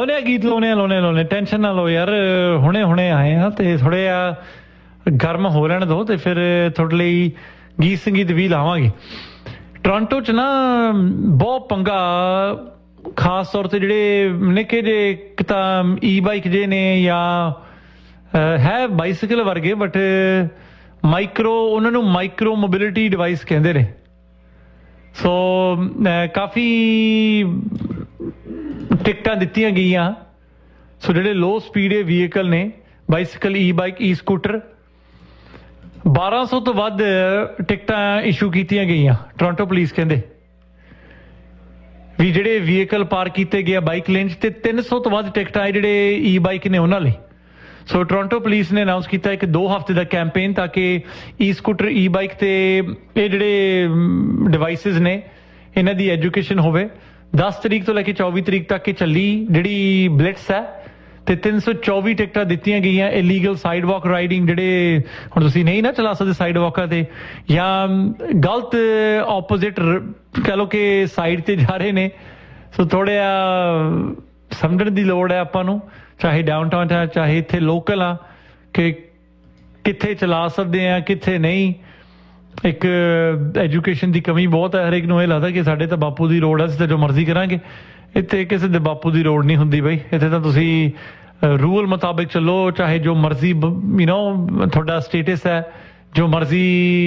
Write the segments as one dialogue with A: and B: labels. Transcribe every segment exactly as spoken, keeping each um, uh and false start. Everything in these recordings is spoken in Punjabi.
A: ਲਾਉਣੇ ਗੀਤ ਲਾਉਣੇ ਲਾਉਣੇ ਲਾਉਣੇ ਟੈਨਸ਼ਨ ਨਾ ਲਓ ਯਾਰ ਹੁਣੇ ਹੁਣੇ ਆਏ ਆ ਤੇ ਥੋੜੇ ਆ ਗਰਮ ਹੋ ਲੈਣ ਦੋ ਤੇ ਫਿਰ ਤੁਹਾਡੇ ਲਈ ਗੀਤ ਸੰਗੀਤ ਵੀ ਲਾਵਾਂਗੇ। ਟੋਰਾਂਟੋ 'ਚ ਨਾ ਬਹੁਤ ਪੰਗਾ ਖਾਸ ਤੌਰ 'ਤੇ ਜਿਹੜੇ ਨਿੱਕੇ ਜਿਹੇ ਇੱਕ ਤਾਂ ਈ ਬਾਈਕ ਜੇ ਨੇ ਜਾਂ ਹੈ ਬਾਈਸਿਕਲ ਵਰਗੇ ਬਟ ਮਾਈਕਰੋ ਉਹਨਾਂ ਨੂੰ ਮਾਈਕਰੋ ਮੋਬਿਲਿਟੀ ਡਿਵਾਈਸ ਕਹਿੰਦੇ ਨੇ। ਸੋ ਕਾਫੀ ਟਿਕਟਾਂ ਦਿੱਤੀਆਂ ਗਈਆਂ। ਸੋ ਜਿਹੜੇ ਲੋ ਸਪੀਡ ਵਹੀਕਲ ਨੇ ਬਾਈਸਿਕਲ ਈ ਬਾਈਕ ਈ ਸਕੂਟਰ ਬਾਰਾਂ ਸੌ ਤੋਂ ਵੱਧ ਟਿਕਟਾਂ ਇਸ਼ੂ ਕੀਤੀਆਂ ਗਈਆਂ। ਟੋਰਾਂਟੋ ਪੁਲਿਸ ਕਹਿੰਦੇ ਵੀ ਜਿਹੜੇ ਵਹੀਕਲ ਪਾਰਕ ਕੀਤੇ ਗਏ ਬਾਈਕ ਲੇਨ 'ਚ ਤੇ ਤਿੰਨ ਸੌ ਤੋਂ ਵੱਧ ਟਿਕਟਾਂ ਜਿਹੜੇ ਈ ਬਾਈਕ ਨੇ ਉਹਨਾਂ ਲਈ। ਸੋ ਟੋਰਾਂਟੋ ਪੁਲਿਸ ਨੇ ਅਨਾਊਂਸ ਕੀਤਾ ਇੱਕ ਦੋ ਹਫ਼ਤੇ ਦਾ ਕੈਂਪੇਨ ਤਾਂ ਕਿ ਈ ਸਕੂਟਰ ਈ ਬਾਈਕ ਤੇ ਇਹ ਜਿਹੜੇ ਡਿਵਾਈਸਿਸ ਨੇ ਇਹਨਾਂ ਦੀ ਐਜੂਕੇਸ਼ਨ ਹੋਵੇ। ਦਸ ਤਰੀਕ ਤੋਂ ਲੈ ਕੇ ਚੌਵੀ ਤਰੀਕ ਤੱਕ ਇਹ ਚੱਲੀ ਜਿਹੜੀ ਬਲਿਟਸ ਹੈ ਤੇ ਤਿੰਨ ਸੌ ਚੌਵੀ ਟਿਕਟਾਂ ਦਿੱਤੀਆਂ ਗਈਆਂ। ਇਲੀਗਲ ਸਾਈਡ ਵਾਕ ਰਾਈਡਿੰਗ ਜਿਹੜੇ ਹੁਣ ਤੁਸੀਂ ਨਹੀਂ ਨਾ ਚਲਾ ਸਕਦੇ ਸਾਈਡ ਵਾਕਾਂ ਤੇ ਜਾਂ ਗਲਤ ਆਪੋਜ਼ਿਟ ਕਹਿ ਲਓ ਕਿ ਸਾਈਡ ਤੇ ਜਾ ਰਹੇ ਨੇ। ਸੋ ਥੋੜ੍ਹਾ ਸਮਝਣ ਦੀ ਲੋੜ ਹੈ ਆਪਾਂ ਨੂੰ, ਚਾਹੇ ਡਾਊਨਟਾਊਨ ਹੈ ਚਾਹੇ ਇੱਥੇ ਲੋਕਲ ਆ, ਕਿ ਕਿੱਥੇ ਚਲਾ ਸਕਦੇ ਆ ਕਿੱਥੇ ਨਹੀਂ। ਇੱਕ ਐਜੂਕੇਸ਼ਨ ਦੀ ਕਮੀ ਬਹੁਤ ਹੈ। ਹਰੇਕ ਨੂੰ ਇਹ ਲੱਗਦਾ ਕਿ ਸਾਡੇ ਤਾਂ ਬਾਪੂ ਦੀ ਰੋਡ ਹੈ ਅਸੀਂ ਤਾਂ ਜੋ ਮਰਜ਼ੀ ਕਰਾਂਗੇ। ਇੱਥੇ ਕਿਸੇ ਦੇ ਬਾਪੂ ਦੀ ਰੋਡ ਨਹੀਂ ਹੁੰਦੀ ਬਈ। ਇੱਥੇ ਤਾਂ ਤੁਸੀਂ ਰੂਲ ਮੁਤਾਬਿਕ ਚੱਲੋ, ਚਾਹੇ ਜੋ ਮਰਜ਼ੀ ਯੂ ਨੋ ਤੁਹਾਡਾ ਸਟੇਟਸ ਹੈ, ਜੋ ਮਰਜ਼ੀ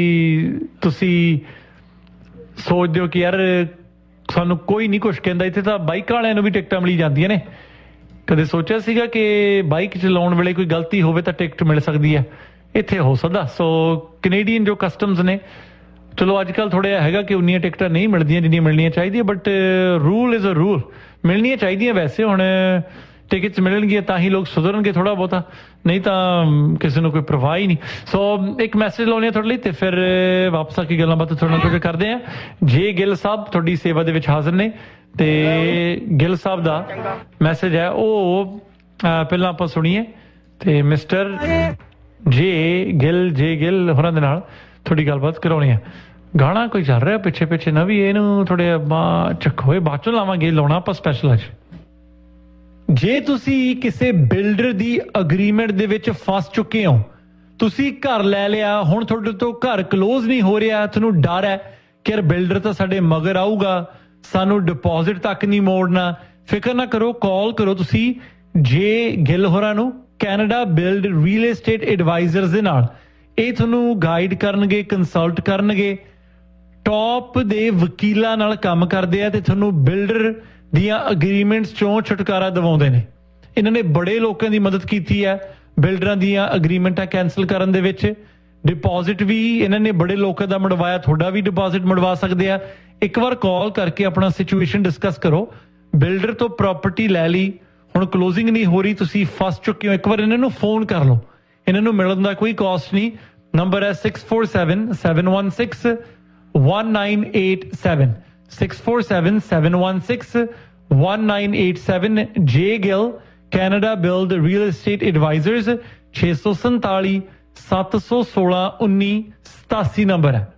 A: ਤੁਸੀਂ ਸੋਚਦੇ ਹੋ ਕਿ ਯਾਰ ਸਾਨੂੰ ਕੋਈ ਨਹੀਂ ਕੁਛ ਕਹਿੰਦਾ। ਇੱਥੇ ਤਾਂ ਬਾਈਕਾਂ ਵਾਲਿਆਂ ਨੂੰ ਵੀ ਟਿਕਟਾਂ ਮਿਲੀ ਜਾਂਦੀਆਂ ਨੇ। ਕਦੇ ਸੋਚਿਆ ਸੀਗਾ ਕਿ ਬਾਈਕ ਚਲਾਉਣ ਵੇਲੇ ਕੋਈ ਗਲਤੀ ਹੋਵੇ ਤਾਂ ਟਿਕਟ ਮਿਲ ਸਕਦੀ ਹੈ? ਇੱਥੇ ਹੋ ਸਕਦਾ। ਸੋ ਕੈਨੇਡੀਅਨ ਜੋ ਕਸਟਮਸ ਨੇ, ਚਲੋ ਅੱਜ ਕੱਲ੍ਹ ਥੋੜ੍ਹਾ ਹੈਗਾ ਕਿ ਉਨੀਆਂ ਟਿਕਟਾਂ ਨਹੀਂ ਮਿਲਦੀਆਂ ਜਿੰਨੀਆਂ ਮਿਲਣੀਆਂ ਚਾਹੀਦੀਆਂ, but rule is a rule. ਮਿਲਣੀਆਂ ਚਾਹੀਦੀਆਂ ਵੈਸੇ। ਹੁਣ ਟਿਕਟਸ ਮਿਲਣਗੀਆਂ ਤਾਂ ਹੀ ਲੋਕ ਸੁਧਰਨਗੇ ਥੋੜ੍ਹਾ ਬਹੁਤਾ, ਨਹੀਂ ਤਾਂ ਕਿਸੇ ਨੂੰ ਕੋਈ ਪਰਵਾਹ ਹੀ ਨਹੀਂ। ਸੋ ਇੱਕ ਮੈਸੇਜ ਲਾਉਣੇ ਆ ਤੁਹਾਡੇ ਲਈ ਤੇ ਫਿਰ ਵਾਪਸ ਆ ਕੇ ਗੱਲਾਂ ਬਾਤਾਂ ਤੁਹਾਡੇ ਨਾਲ ਕੁਝ ਕਰਦੇ ਆ। ਜੇ ਗਿੱਲ ਸਾਹਿਬ ਤੁਹਾਡੀ ਸੇਵਾ ਦੇ ਵਿੱਚ ਹਾਜ਼ਰ ਨੇ ਤੇ ਗਿੱਲ ਸਾਹਿਬ ਦਾ ਮੈਸੇਜ ਹੈ ਉਹ ਪਹਿਲਾਂ ਆਪਾਂ ਸੁਣੀਏ ਤੇ ਮਿਸਟਰ ਜੇ ਗਿੱਲ ਜੇ ਗਿੱਲ ਹੋਰਾਂ ਦੇ ਨਾਲ ਥੋੜੀ ਗੱਲਬਾਤ ਕਰਾਉਣੀ ਆ। ਗਾਣਾ ਕੋਈ ਚੱਲ ਰਿਹਾ ਪਿੱਛੇ ਪਿੱਛੇ ਨਾ ਵੀ ਇਹਨੂੰ ਥੋੜੇ ਚੱਕੋਏ ਬਾਅਦ ਚੋਂ ਲਾਵਾਂਗੇ, ਲਾਉਣਾ ਆਪਾਂ ਸਪੈਸ਼ਲ ਅੱਜ। ਜੇ ਤੁਸੀਂ ਕਿਸੇ ਬਿਲਡਰ ਦੀ ਅਗਰੀਮੈਂਟ ਦੇ ਵਿੱਚ ਫਸ ਚੁੱਕੇ ਹੋ, ਤੁਸੀਂ ਘਰ ਲੈ ਲਿਆ, ਹੁਣ ਤੁਹਾਡੇ ਤੋਂ ਘਰ ਕਲੋਜ਼ ਨਹੀਂ ਹੋ ਰਿਹਾ, ਤੁਹਾਨੂੰ ਡਰ ਹੈ ਕਿ ਯਾਰ ਬਿਲਡਰ ਤਾਂ ਸਾਡੇ ਮਗਰ ਆਊਗਾ, ਸਾਨੂੰ ਡਿਪੋਜ਼ਿਟ ਤੱਕ ਨਹੀਂ ਮੋੜਨਾ, ਫਿਕਰ ਨਾ ਕਰੋ, ਕਾਲ ਕਰੋ ਤੁਸੀਂ ਜੇ ਗਿੱਲ ਹੋਰਾਂ ਨੂੰ, Canada build real estate advisers ਦੇ ਨਾਲ। ਇਹ ਤੁਹਾਨੂੰ ਗਾਈਡ ਕਰਨਗੇ, ਕੰਸਲਟ ਕਰਨਗੇ, ਟੌਪ ਦੇ ਵਕੀਲਾਂ ਨਾਲ ਕੰਮ ਕਰਦੇ ਆ ਤੇ ਤੁਹਾਨੂੰ ਬਿਲਡਰ ਦੀਆਂ ਅਗਰੀਮੈਂਟਸ ਚੋਂ ਛੁਟਕਾਰਾ ਦਿਵਾਉਂਦੇ ਨੇ। ਇਹਨਾਂ ਨੇ ਬੜੇ ਲੋਕਾਂ ਦੀ ਮਦਦ ਕੀਤੀ ਹੈ ਬਿਲਡਰਾਂ ਦੀਆਂ ਅਗਰੀਮੈਂਟਾਂ ਕੈਂਸਲ ਕਰਨ ਦੇ ਵਿੱਚ। ਡਿਪੋਜ਼ਿਟ ਵੀ ਇਹਨਾਂ ਨੇ ਬੜੇ ਲੋਕਾਂ ਦਾ ਮੜਵਾਇਆ, ਤੁਹਾਡਾ ਵੀ ਡਿਪੋਜ਼ਿਟ ਮੜਵਾ ਸਕਦੇ ਆ। ਇੱਕ ਵਾਰ ਕਾਲ ਕਰਕੇ ਆਪਣਾ ਸਿਚੁਏਸ਼ਨ ਡਿਸਕਸ ਕਰੋ। ਬਿਲਡਰ ਤੋਂ ਪ੍ਰਾਪਰਟੀ ਲੈ ਲਈ, ਹੁਣ ਕਲੋਜ਼ਿੰਗ ਨਹੀਂ ਹੋ ਰਹੀ, ਤੁਸੀਂ ਫਸ ਚੁੱਕੇ ਹੋ, ਇੱਕ ਵਾਰ ਇਹਨਾਂ ਨੂੰ ਫੋਨ ਕਰ ਲਓ। ਇਹਨਾਂ ਨੂੰ ਮਿਲਣ ਦਾ ਕੋਈ ਕਾਸਟ ਨਹੀਂ। ਨੰਬਰ ਹੈ six four seven seven one six one nine eight seven six four seven seven one six one nine eight seven. ਜੇ Gill Canada build real estate advisers ਛੇ ਸੌ ਸੰਤਾਲੀ ਸੱਤ ਸੌ ਸੋਲਾਂ ਉੱਨੀ ਸਤਾਸੀ ਨੰਬਰ ਹੈ।